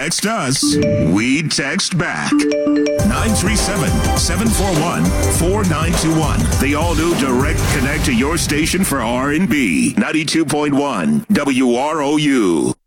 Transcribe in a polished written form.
text us, we text back. 937-741-4921. The all-new Direct Connect to your station for R&B. 92.1 WROU.